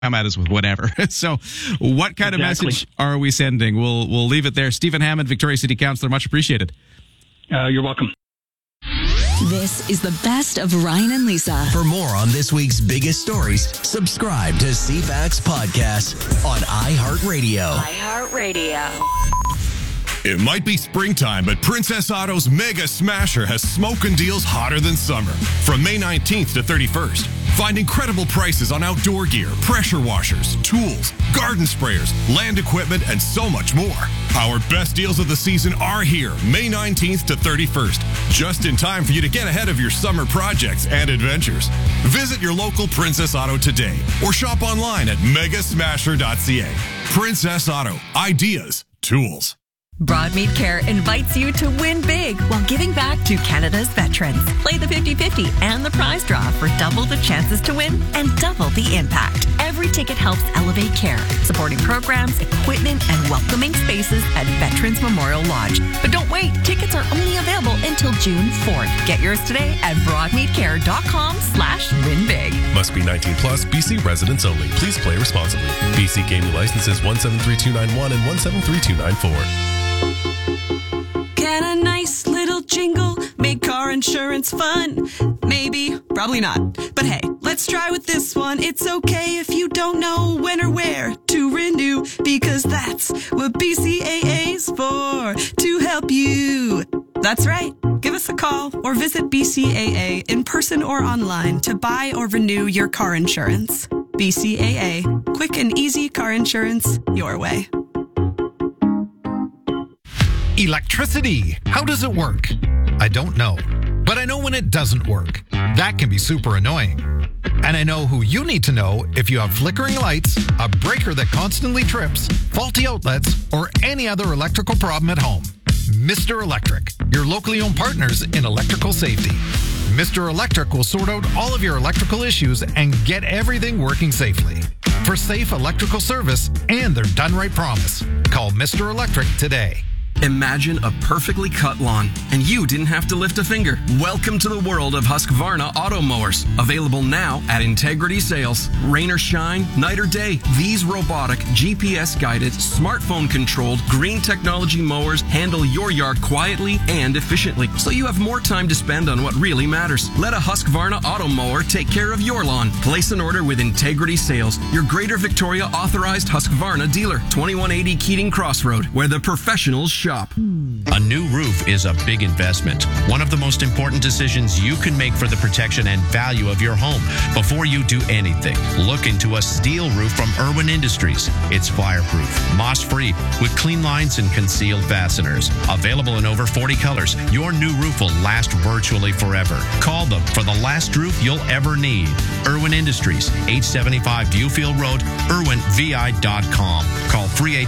come at us with whatever. So what kind of message are we sending? We'll leave it there. Stephen Hammond, Victoria City Councillor, much appreciated. You're welcome. This is the best of Ryan and Lisa. For more on this week's biggest stories, subscribe to CFAX Podcast on iHeartRadio. It might be springtime, but Princess Auto's Mega Smasher has smoking deals hotter than summer. From May 19th to 31st, find incredible prices on outdoor gear, pressure washers, tools, garden sprayers, land equipment, and so much more. Our best deals of the season are here, May 19th to 31st, just in time for you to get ahead of your summer projects and adventures. Visit your local Princess Auto today or shop online at megasmasher.ca. Princess Auto. Ideas. Tools. Broadmead Care invites you to win big while giving back to Canada's veterans. Play the 50-50 and the prize draw for double the chances to win and double the impact. Every ticket helps elevate care, supporting programs, equipment, and welcoming spaces at Veterans Memorial Lodge. But don't wait. Tickets are only available until June 4th. Get yours today at broadmeadcare.com/winbig. Must be 19 plus, BC residents only. Please play responsibly. BC Gaming Licenses 173291 and 173294. Can a nice little jingle make car insurance fun? Maybe, probably not. But hey, let's try with this one. It's okay if you don't know when or where to renew, because that's what BCAA's for, to help you. That's right. Give us a call or visit BCAA in person or online to buy or renew your car insurance. BCAA. Quick and easy car insurance your way. Electricity. How does it work? I don't know. But I know when it doesn't work. That can be super annoying. And I know who you need to know if you have flickering lights, a breaker that constantly trips, faulty outlets, or any other electrical problem at home. Mr. Electric, your locally owned partners in electrical safety. Mr. Electric will sort out all of your electrical issues and get everything working safely. For safe electrical service and their done right promise, call Mr. Electric today. Imagine a perfectly cut lawn, and you didn't have to lift a finger. Welcome to the world of Husqvarna auto mowers. Available now at Integrity Sales. Rain or shine, night or day, these robotic, GPS-guided, smartphone-controlled, green technology mowers handle your yard quietly and efficiently, so you have more time to spend on what really matters. Let a Husqvarna auto mower take care of your lawn. Place an order with Integrity Sales, your Greater Victoria authorized Husqvarna dealer. 2180 Keating Crossroad, where the professionals shop. A new roof is a big investment. One of the most important decisions you can make for the protection and value of your home. Before you do anything, look into a steel roof from Irwin Industries. It's fireproof, moss-free, with clean lines and concealed fasteners. Available in over 40 colors, your new roof will last virtually forever. Call them for the last roof you'll ever need. Irwin Industries, 875 Viewfield Road, irwinvi.com. Call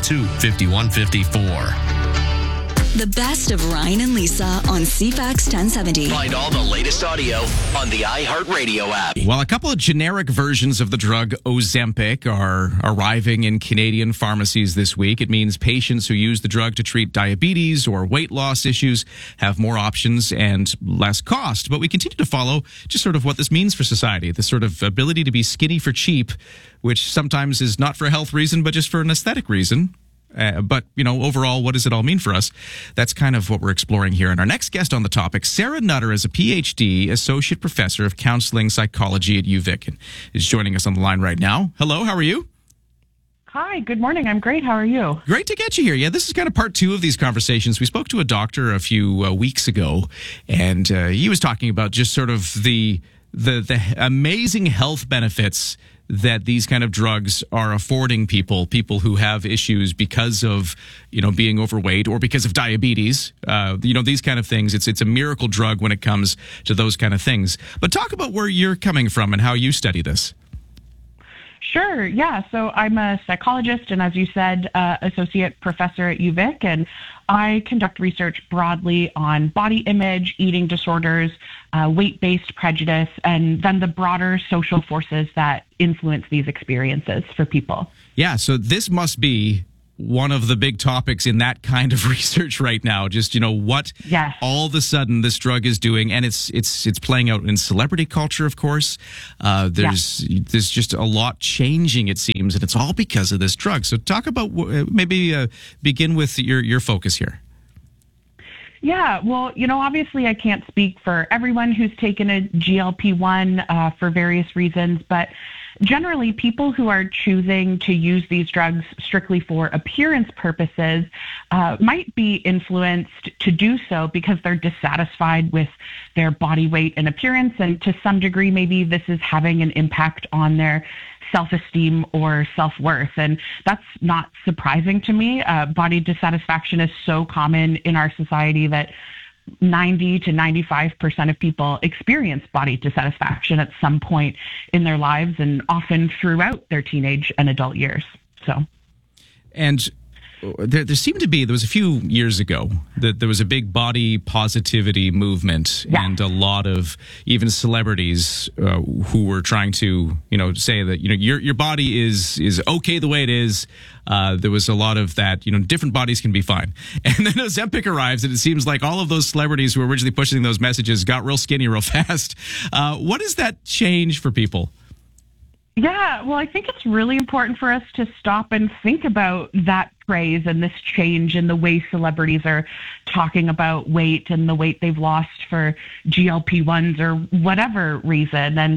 382-5154. The best of Ryan and Lisa on CFAX 1070. Find all the latest audio on the iHeartRadio app. Well, a couple of generic versions of the drug Ozempic are arriving in Canadian pharmacies this week. It means patients who use the drug to treat diabetes or weight loss issues have more options and less cost. But we continue to follow just sort of what this means for society, the sort of ability to be skinny for cheap, which sometimes is not for a health reason, but just for an aesthetic reason. But, overall, what does it all mean for us? That's kind of what we're exploring here. And our next guest on the topic, Sarah Nutter, is a PhD, Associate Professor of Counseling Psychology at UVic, and is joining us on the line right now. Hello, how are you? Hi, good morning. I'm great. How are you? Great to get you here. Yeah, this is kind of part two of these conversations. We spoke to a doctor a few weeks ago, and he was talking about just sort of the amazing health benefits that these kind of drugs are affording people who have issues because of, being overweight or because of diabetes, these kind of things. It's a miracle drug when it comes to those kind of things. But talk about where you're coming from and how you study this. Sure. Yeah. So I'm a psychologist and, as you said, associate professor at UVic, and I conduct research broadly on body image, eating disorders, weight-based prejudice, and then the broader social forces that influence these experiences for people. Yeah. So this must be one of the big topics in that kind of research right now. Just, what all of a sudden this drug is doing. And it's playing out in celebrity culture, of course. There's just a lot changing, it seems, and it's all because of this drug. So talk about, maybe begin with your focus here. Yeah, well, obviously I can't speak for everyone who's taken a GLP-1 for various reasons, but generally people who are choosing to use these drugs strictly for appearance purposes might be influenced to do so because they're dissatisfied with their body weight and appearance, and to some degree maybe this is having an impact on their self-esteem or self-worth. And that's not surprising to me. Body dissatisfaction is so common in our society that 90 to 95% of people experience body dissatisfaction at some point in their lives, and often throughout their teenage and adult years. And there was a few years ago that there was a big body positivity movement, and a lot of even celebrities who were trying to, say that, your body is okay the way it is. There was a lot of that, different bodies can be fine. And then Ozempic arrives, and it seems like all of those celebrities who were originally pushing those messages got real skinny real fast. What does that change for people? Yeah, well, I think it's really important for us to stop and think about that praise and this change in the way celebrities are talking about weight and the weight they've lost for GLP-1s or whatever reason. And,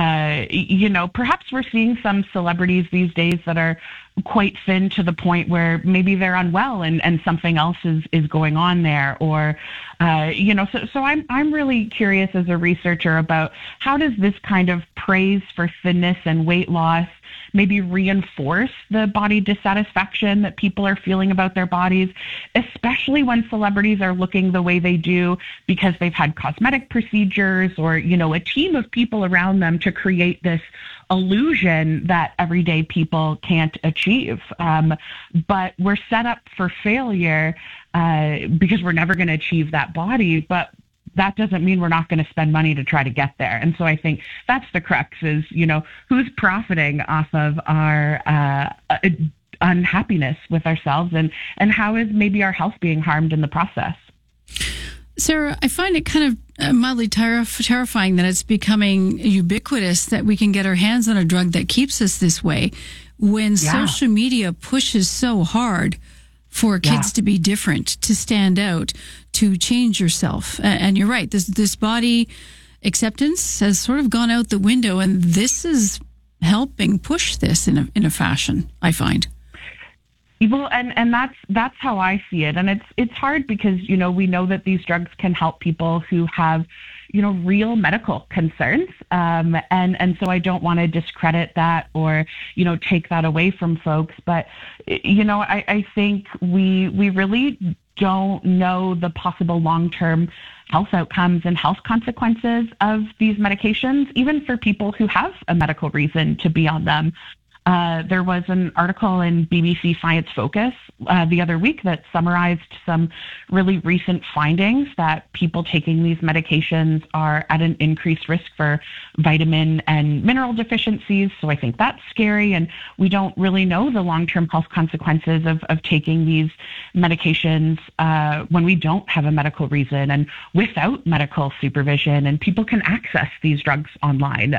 perhaps we're seeing some celebrities these days that are quite thin to the point where maybe they're unwell and something else is going on there. Or, so I'm really curious as a researcher about how does this kind of praise for thinness and weight loss maybe reinforce the body dissatisfaction that people are feeling about their bodies, especially when celebrities are looking the way they do because they've had cosmetic procedures or, a team of people around them to create this illusion that everyday people can't achieve. But we're set up for failure because we're never going to achieve that body. But that doesn't mean we're not going to spend money to try to get there. And so I think that's the crux is, who's profiting off of our unhappiness with ourselves, and how is maybe our health being harmed in the process? Sarah, I find it kind of mildly terrifying that it's becoming ubiquitous that we can get our hands on a drug that keeps us this way when social media pushes so hard for kids to be different, to stand out, to change yourself. And you're right, this body acceptance has sort of gone out the window, and this is helping push this in a fashion, I find. Well, and that's how I see it. And it's hard because, we know that these drugs can help people who have, real medical concerns. And so I don't want to discredit that or, take that away from folks. But, I think we really don't know the possible long-term health outcomes and health consequences of these medications, even for people who have a medical reason to be on them. There was an article in BBC Science Focus the other week that summarized some really recent findings that people taking these medications are at an increased risk for vitamin and mineral deficiencies. So I think that's scary, and we don't really know the long-term health consequences of taking these medications when we don't have a medical reason and without medical supervision, and people can access these drugs online.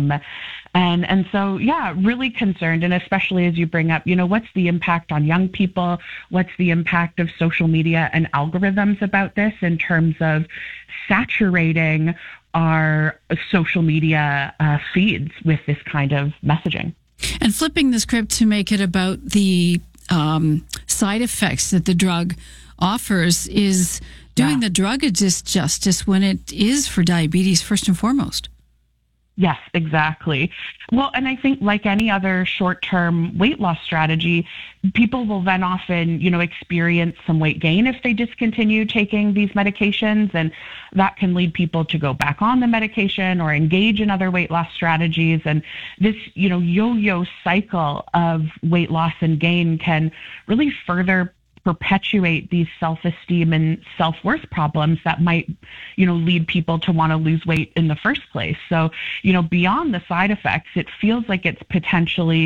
And so, really concerned, and especially as you bring up, what's the impact on young people? What's the impact of social media and algorithms about this in terms of saturating our social media feeds with this kind of messaging? And flipping the script to make it about the side effects that the drug offers is doing the drug a disjustice when it is for diabetes first and foremost. Yes, exactly. Well, and I think like any other short-term weight loss strategy, people will then often, experience some weight gain if they discontinue taking these medications, and that can lead people to go back on the medication or engage in other weight loss strategies. And this, yo-yo cycle of weight loss and gain can really further perpetuate these self-esteem and self-worth problems that might, lead people to want to lose weight in the first place. So, beyond the side effects, it feels like it's potentially,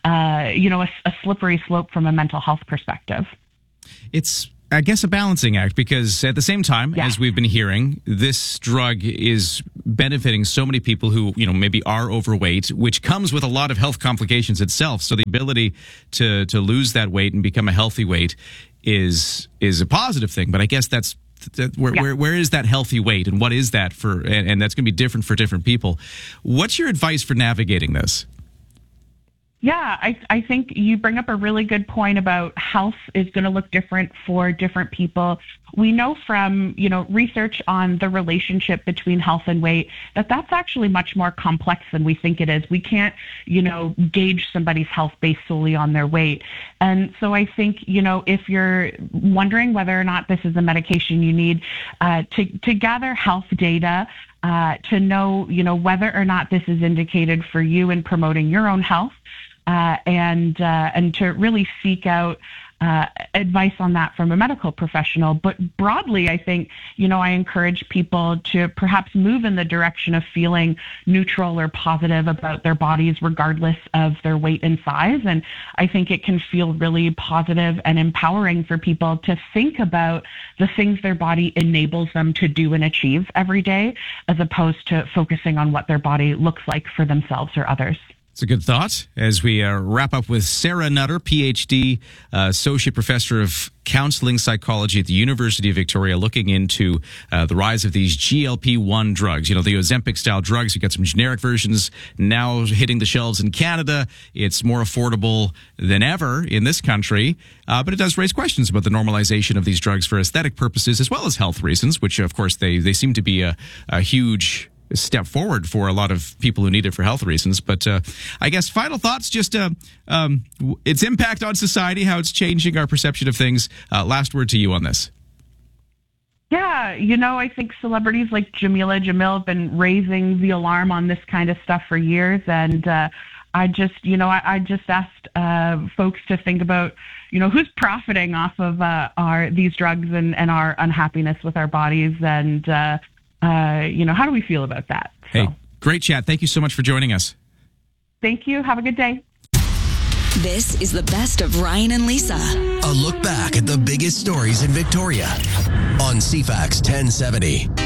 a slippery slope from a mental health perspective. It's, I guess, a balancing act, because at the same time, as we've been hearing, this drug is benefiting so many people who, maybe are overweight, which comes with a lot of health complications itself. So the ability to lose that weight and become a healthy weight is a positive thing. But I guess where is that healthy weight, and what is that for? And that's going to be different for different people. What's your advice for navigating this? Yeah, I think you bring up a really good point about health is going to look different for different people. We know from, research on the relationship between health and weight that that's actually much more complex than we think it is. We can't, gauge somebody's health based solely on their weight. And so I think, if you're wondering whether or not this is a medication you need, to gather health data, to know, whether or not this is indicated for you in promoting your own health, and to really seek out advice on that from a medical professional. But broadly, I think, I encourage people to perhaps move in the direction of feeling neutral or positive about their bodies, regardless of their weight and size. And I think it can feel really positive and empowering for people to think about the things their body enables them to do and achieve every day, as opposed to focusing on what their body looks like for themselves or others. It's a good thought as we wrap up with Sarah Nutter, PhD, Associate Professor of Counseling Psychology at the University of Victoria, looking into the rise of these GLP-1 drugs. The Ozempic-style drugs. You got some generic versions now hitting the shelves in Canada. It's more affordable than ever in this country, but it does raise questions about the normalization of these drugs for aesthetic purposes as well as health reasons, which, of course, they seem to be a huge step forward for a lot of people who need it for health reasons. But I guess final thoughts, just its impact on society, how it's changing our perception of things. Last word to you on this. Yeah, I think celebrities like Jamila Jamil have been raising the alarm on this kind of stuff for years. And I just asked folks to think about, who's profiting off of these drugs and our unhappiness with our bodies, and how do we feel about that? Hey, great chat. Thank you so much for joining us. Thank you. Have a good day. This is the best of Ryan and Lisa. A look back at the biggest stories in Victoria on CFAX 1070.